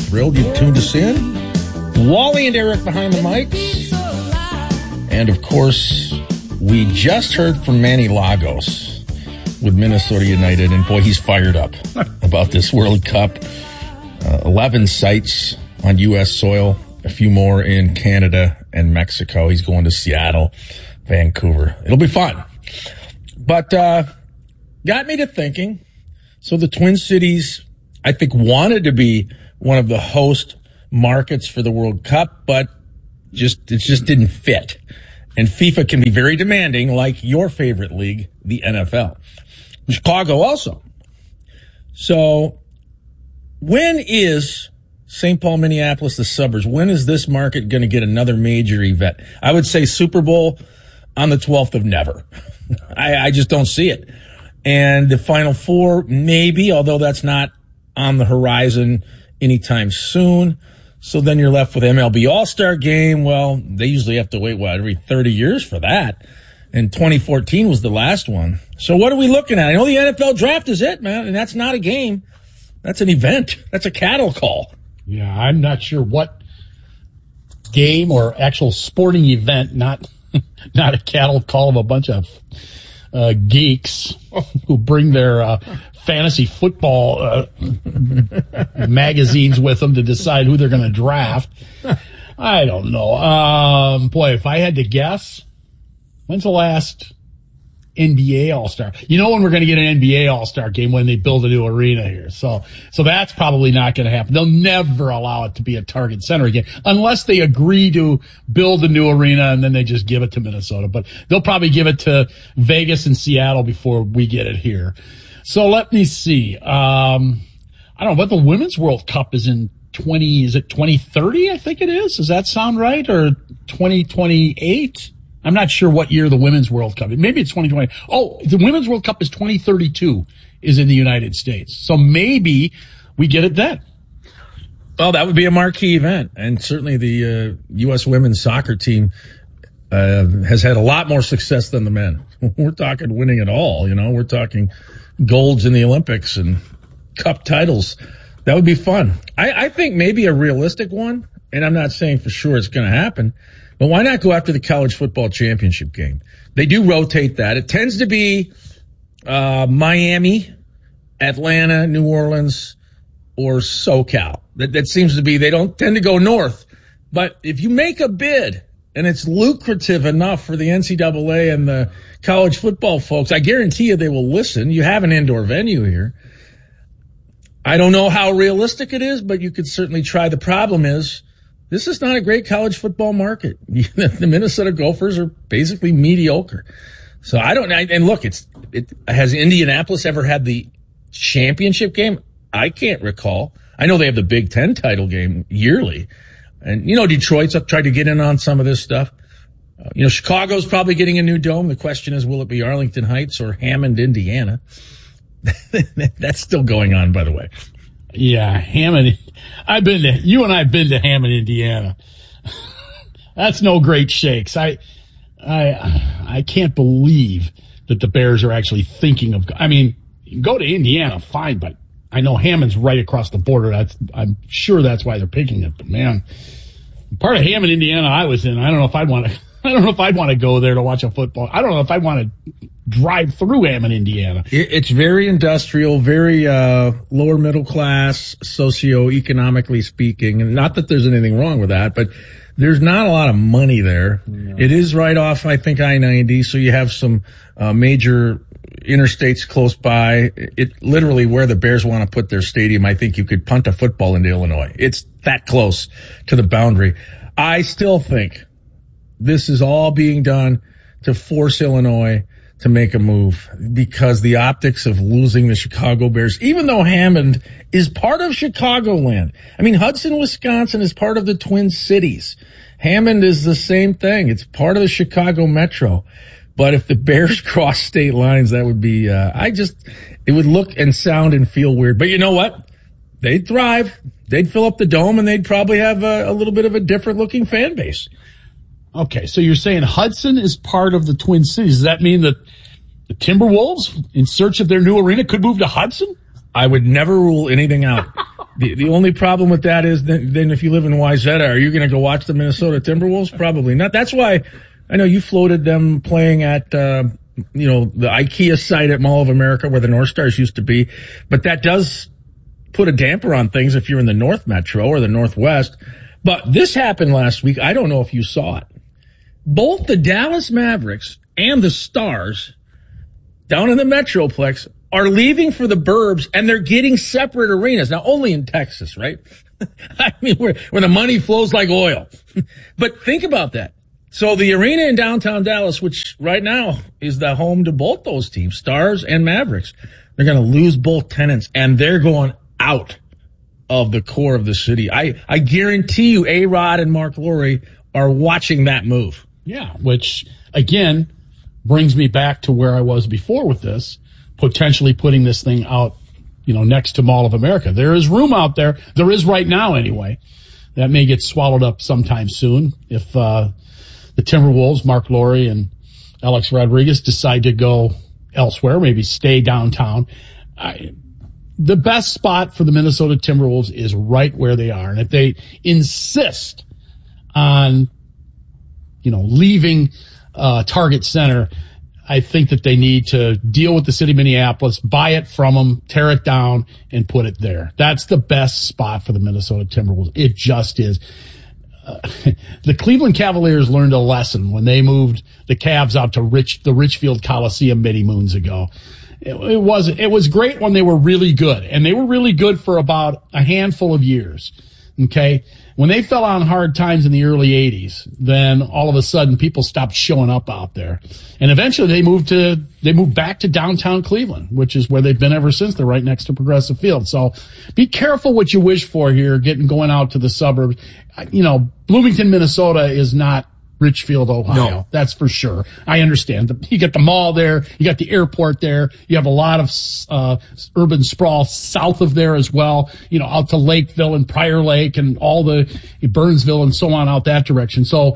thrilled you tuned us in. Wally and Eric behind the mics. And, of course, we just heard from Manny Lagos with Minnesota United. And, boy, he's fired up about this World Cup. 11 sites on U.S. soil, a few more in Canada and Mexico. He's going to Seattle, Vancouver. It'll be fun. But got me to thinking. So the Twin Cities, I think, wanted to be one of the host markets for the World Cup, but it just didn't fit. And FIFA can be very demanding, like your favorite league, the NFL. Chicago also. So when is St. Paul, Minneapolis, the suburbs, when is this market going to get another major event? I would say Super Bowl on the 12th of never. I just don't see it. And the Final Four, maybe, although that's not on the horizon anytime soon. So then you're left with MLB All-Star Game. Well, they usually have to wait, every 30 years for that. And 2014 was the last one. So what are we looking at? I know the NFL draft is it, man, and that's not a game. That's an event. That's a cattle call. Yeah, I'm not sure what game or actual sporting event, not a cattle call of a bunch of geeks who bring their fantasy football magazines with them to decide who they're going to draft. I don't know. Boy, if I had to guess, when's the last NBA All-Star? You know when we're going to get an NBA All-Star game? When they build a new arena here. So that's probably not going to happen. They'll never allow it to be a Target Center again unless they agree to build a new arena and then they just give it to Minnesota. But they'll probably give it to Vegas and Seattle before we get it here. So let me see. I don't know, but the Women's World Cup is in 2030, I think it is. Does that sound right? Or 2028? I'm not sure what year the Women's World Cup is. Maybe it's 2020. Oh, the Women's World Cup is 2032 is in the United States. So maybe we get it then. Well, that would be a marquee event. And certainly the U.S. women's soccer team has had a lot more success than the men. We're talking winning it all, We're talking golds in the Olympics and cup titles. That would be fun. I think maybe a realistic one, and I'm not saying for sure it's going to happen, but why not go after the college football championship game? They do rotate that. It tends to be Miami, Atlanta, New Orleans, or SoCal. That seems to be, they don't tend to go north. But if you make a bid and it's lucrative enough for the NCAA and the college football folks, I guarantee you they will listen. You have an indoor venue here. I don't know how realistic it is, but you could certainly try. The problem is, this is not a great college football market. The Minnesota Gophers are basically mediocre. So I don't know. And look, has Indianapolis ever had the championship game? I can't recall. I know they have the Big Ten title game yearly. And, Detroit's tried to get in on some of this stuff. Chicago's probably getting a new dome. The question is, will it be Arlington Heights or Hammond, Indiana? That's still going on, by the way. Yeah, Hammond. You and I have been to Hammond, Indiana. That's no great shakes. I can't believe that the Bears are actually thinking of, go to Indiana, fine, but I know Hammond's right across the border. I'm sure that's why they're picking it, but man, part of Hammond, Indiana I was in, I don't know if I'd want to go there to watch a football. I don't know if I'd want to drive through Hammond, Indiana. It's very industrial, very lower middle class, socioeconomically speaking. And not that there's anything wrong with that, but there's not a lot of money there. No. It is right off, I think, I-90, so you have some major interstates close by. It literally where the Bears want to put their stadium, I think you could punt a football into Illinois. It's that close to the boundary. I still think this is all being done to force Illinois to make a move because the optics of losing the Chicago Bears, even though Hammond is part of Chicagoland. Hudson, Wisconsin is part of the Twin Cities. Hammond is the same thing. It's part of the Chicago Metro. But if the Bears cross state lines, that would be, it would look and sound and feel weird. But you know what? They'd thrive. They'd fill up the dome and they'd probably have a little bit of a different looking fan base. Okay, so you're saying Hudson is part of the Twin Cities. Does that mean that the Timberwolves, in search of their new arena, could move to Hudson? I would never rule anything out. The only problem with that is then if you live in Wayzata, are you going to go watch the Minnesota Timberwolves? Probably not. That's why I know you floated them playing at, the IKEA site at Mall of America where the North Stars used to be. But that does put a damper on things if you're in the North Metro or the Northwest. But this happened last week. I don't know if you saw it. Both the Dallas Mavericks and the Stars down in the Metroplex are leaving for the burbs, and they're getting separate arenas. Now, only in Texas, right? I mean, where the money flows like oil. But think about that. So the arena in downtown Dallas, which right now is the home to both those teams, Stars and Mavericks, they're going to lose both tenants, and they're going out of the core of the city. I guarantee you A-Rod and Mark Lowry are watching that move. Yeah, which, again, brings me back to where I was before with this, potentially putting this thing out, next to Mall of America. There is room out there. There is right now anyway. That may get swallowed up sometime soon if the Timberwolves, Mark Lowry and Alex Rodriguez, decide to go elsewhere, maybe stay downtown. The best spot for the Minnesota Timberwolves is right where they are. And if they insist on, leaving Target Center, I think that they need to deal with the city of Minneapolis, buy it from them, tear it down, and put it there. That's the best spot for the Minnesota Timberwolves. It just is. The Cleveland Cavaliers learned a lesson when they moved the Cavs out to the Richfield Coliseum many moons ago. It was great when they were really good, and they were really good for about a handful of years. Okay. When they fell on hard times in the early 80s, then all of a sudden people stopped showing up out there. And eventually they moved back to downtown Cleveland, which is where they've been ever since. They're right next to Progressive Field. So be careful what you wish for here, going out to the suburbs. Bloomington, Minnesota is not Richfield, Ohio. No. That's for sure. I understand. You get the mall there. You got the airport there. You have a lot of urban sprawl south of there as well, out to Lakeville and Prior Lake and all the Burnsville and so on out that direction. So,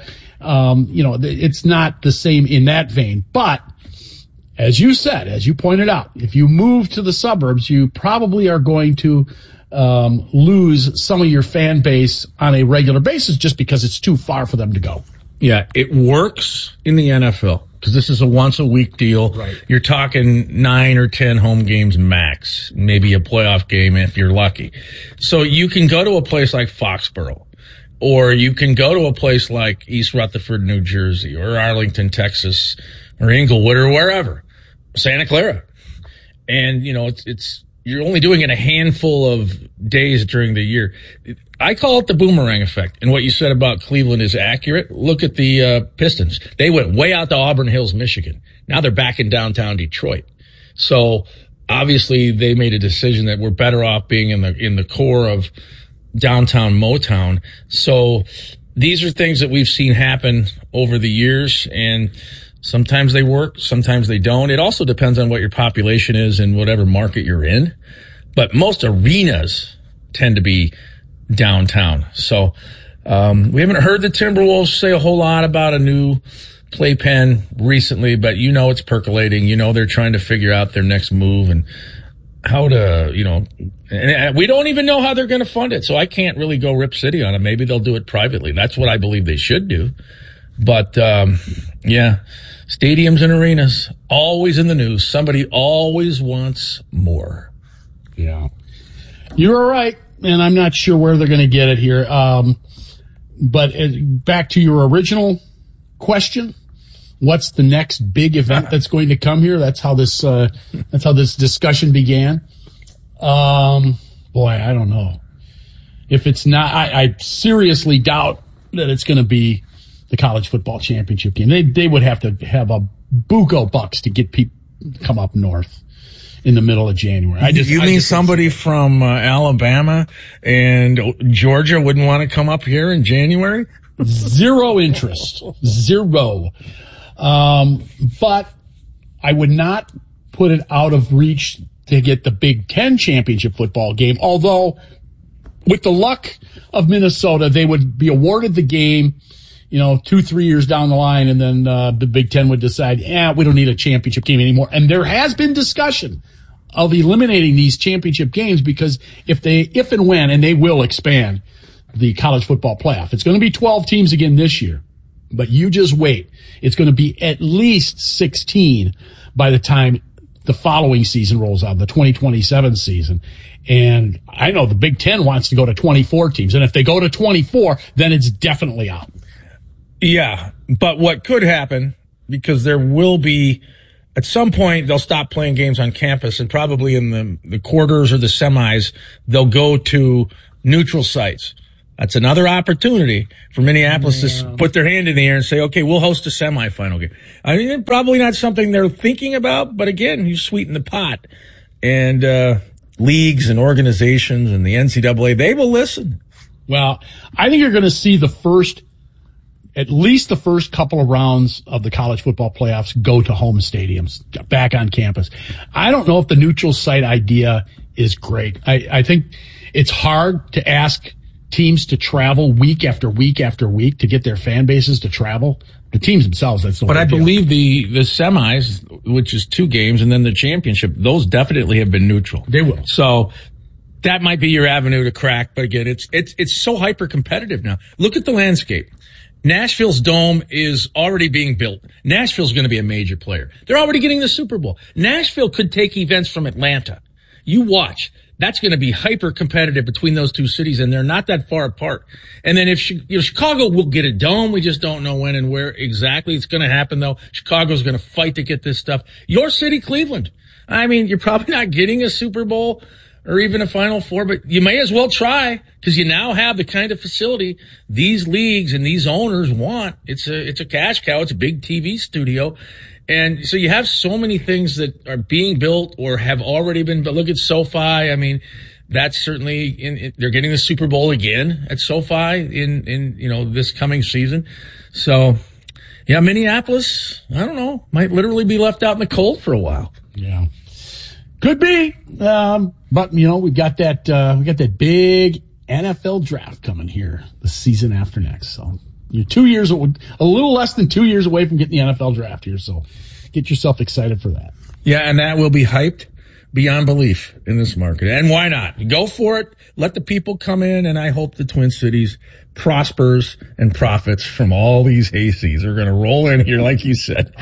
it's not the same in that vein. But as you pointed out, if you move to the suburbs, you probably are going to lose some of your fan base on a regular basis just because it's too far for them to go. Yeah, it works in the NFL because this is a once-a-week deal. Right. You're talking 9 or 10 home games max, maybe a playoff game if you're lucky. So you can go to a place like Foxborough, or you can go to a place like East Rutherford, New Jersey, or Arlington, Texas, or Inglewood, or wherever, Santa Clara. And, it's you're only doing it a handful of days during the year. I call it the boomerang effect. And what you said about Cleveland is accurate. Look at the Pistons. They went way out to Auburn Hills, Michigan. Now they're back in downtown Detroit. So obviously they made a decision that we're better off being in the core of downtown Motown. So these are things that we've seen happen over the years, and sometimes they work, sometimes they don't. It also depends on what your population is and whatever market you're in. But most arenas tend to be downtown. So we haven't heard the Timberwolves say a whole lot about a new playpen recently, but it's percolating. They're trying to figure out their next move and how to, and we don't even know how they're going to fund it. So I can't really go Rip City on it. Maybe they'll do it privately. That's what I believe they should do. But, yeah, stadiums and arenas, always in the news. Somebody always wants more. Yeah. You're right, and I'm not sure where they're going to get it here. But back to your original question, what's the next big event that's going to come here? That's how this discussion began. Boy, I don't know. If it's not, I seriously doubt that it's going to be the college football championship game. They would have to have a buco bucks to get people come up north in the middle of January. You mean somebody from Alabama and Georgia wouldn't want to come up here in January? Zero interest. Zero. But I would not put it out of reach to get the Big Ten championship football game, although with the luck of Minnesota, they would be awarded the game 2-3 years down the line, and then the Big Ten would decide, we don't need a championship game anymore. And there has been discussion of eliminating these championship games, because if and when, and they will expand the college football playoff. It's going to be 12 teams again this year, but you just wait. It's going to be at least 16 by the time the following season rolls out, the 2027 season. And I know the Big Ten wants to go to 24 teams. And if they go to 24, then it's definitely out. Yeah. But what could happen, because there will be, at some point, they'll stop playing games on campus, and probably in the quarters or the semis, they'll go to neutral sites. That's another opportunity for Minneapolis to put their hand in the air and say, okay, we'll host a semifinal game. I mean, probably not something they're thinking about, but again, you sweeten the pot. And leagues and organizations and the NCAA, they will listen. Well, I think you're going to see at least the first couple of rounds of the college football playoffs go to home stadiums, back on campus. I don't know if the neutral site idea is great. I think it's hard to ask teams to travel week after week after week to get their fan bases to travel. The teams themselves, that's no But I deal. believe the semis, which is 2 games, and then the championship, those definitely have been neutral. They will. So that might be your avenue to crack. But again, it's so hyper competitive now. Look at the landscape. Nashville's dome is already being built. Nashville's going to be a major player. They're already getting the Super Bowl. Nashville could take events from Atlanta. You watch. That's going to be hyper competitive between those two cities, and they're not that far apart. And then if Chicago will get a dome, we just don't know when and where exactly it's going to happen, though. Chicago's going to fight to get this stuff. Your city, Cleveland. I mean, you're probably not getting a Super Bowl or even a Final Four, but you may as well try, because you now have the kind of facility these leagues and these owners want. It's a cash cow. It's a big TV studio. And so you have so many things that are being built or have already been built. Look at SoFi. I mean, that's certainly they're getting the Super Bowl again at SoFi in this coming season. So yeah, Minneapolis, I don't know, might literally be left out in the cold for a while. Yeah. Could be. But we got that big NFL draft coming here the season after next. So you're a little less than 2 years away from getting the NFL draft here. So get yourself excited for that. Yeah. And that will be hyped beyond belief in this market. And why not? Go for it. Let the people come in. And I hope the Twin Cities prospers and profits from all these hayseeds. They're going to roll in here, like you said.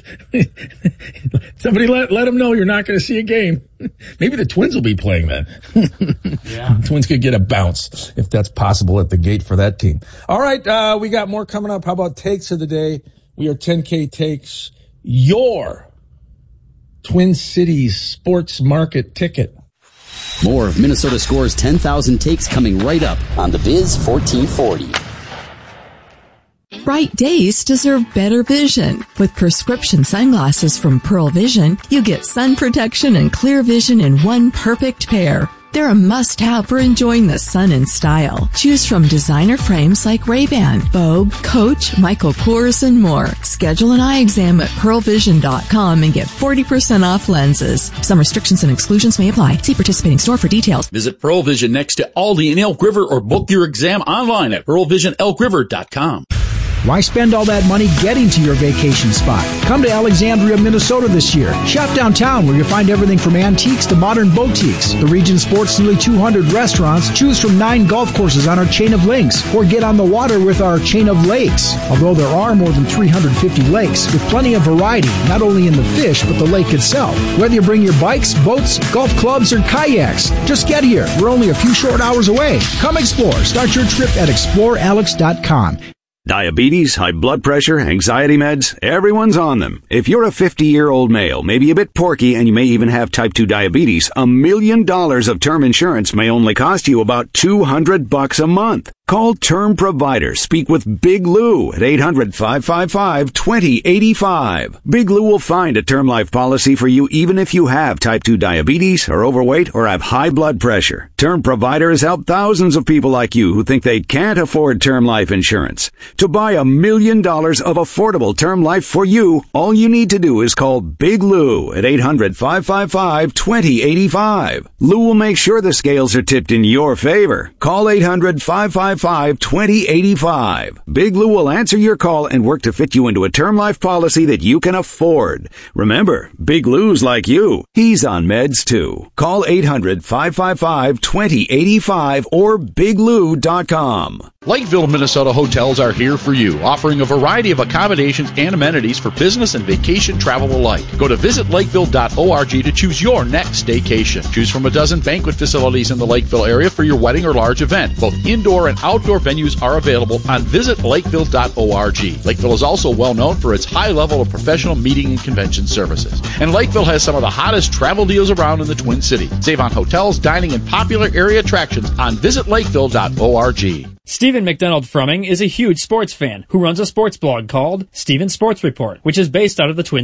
Somebody let them know you're not going to see a game. Maybe the Twins will be playing then. Yeah. Twins could get a bounce if that's possible at the gate for that team. All right, we got more coming up. How about takes of the day? We are 10K Takes, your Twin Cities sports market ticket. More of Minnesota Score's 10,000 takes coming right up on the Biz 1440. Bright days deserve better vision. With prescription sunglasses from Pearl Vision, you get sun protection and clear vision in one perfect pair. They're a must-have for enjoying the sun in style. Choose from designer frames like Ray-Ban, Vogue, Coach, Michael Kors, and more. Schedule an eye exam at pearlvision.com and get 40% off lenses. Some restrictions and exclusions may apply. See participating store for details. Visit Pearl Vision next to Aldi in Elk River or book your exam online at pearlvisionelkriver.com. Why spend all that money getting to your vacation spot? Come to Alexandria, Minnesota this year. Shop downtown where you'll find everything from antiques to modern boutiques. The region sports nearly 200 restaurants. Choose from 9 golf courses on our chain of links, or get on the water with our chain of lakes. Although there are more than 350 lakes, with plenty of variety, not only in the fish, but the lake itself. Whether you bring your bikes, boats, golf clubs, or kayaks, just get here. We're only a few short hours away. Come explore. Start your trip at explorealex.com. Diabetes, high blood pressure, anxiety meds, everyone's on them. If you're a 50-year-old male, maybe a bit porky, and you may even have type 2 diabetes, $1 million of term insurance may only cost you about $200 a month. Call Term Provider. Speak with Big Lou at 800-555-2085. Big Lou will find a term life policy for you even if you have type 2 diabetes, are overweight, or have high blood pressure. Term Provider has helped thousands of people like you who think they can't afford term life insurance. To buy $1 million of affordable term life for you, all you need to do is call Big Lou at 800-555-2085. Lou will make sure the scales are tipped in your favor. Call 800-555-2085 800-555-2085. Big Lou will answer your call and work to fit you into a term life policy that you can afford. Remember, Big Lou's like you. He's on meds too. Call 800-555-2085 or biglou.com. Lakeville, Minnesota hotels are here for you, offering a variety of accommodations and amenities for business and vacation travel alike. Go to visitlakeville.org to choose your next staycation. Choose from a dozen banquet facilities in the Lakeville area for your wedding or large event. Both indoor and outdoor venues are available on visitlakeville.org. Lakeville is also well known for its high level of professional meeting and convention services. And Lakeville has some of the hottest travel deals around in the Twin Cities. Save on hotels, dining, and popular area attractions on visitlakeville.org. Stephen McDonald Frumming is a huge sports fan who runs a sports blog called Stephen Sports Report, which is based out of the Twin